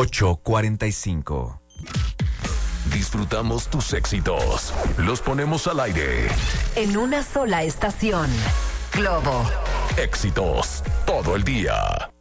8:45. Disfrutamos tus éxitos. Los ponemos al aire. En una sola estación. Globo. Éxitos todo el día.